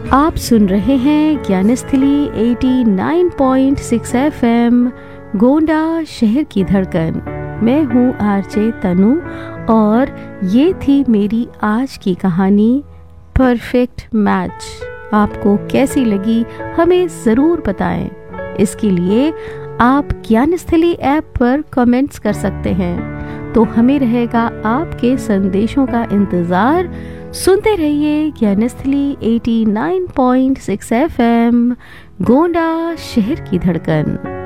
आप सुन रहे हैं ज्ञानस्थली 89.6 एफएम गोंडा शहर की धड़कन। मैं हूँ आरजे तनु और ये थी मेरी आज की कहानी परफेक्ट मैच। आपको कैसी लगी हमें ज़रूर बताएं। इसके लिए आप ज्ञानस्थली ऐप पर कमेंट्स कर सकते हैं, तो हमें रहेगा आपके संदेशों का इंतज़ार। सुनते रहिए ज्ञानस्थली 89.6 एफएम गोंडा शहर की धड़कन।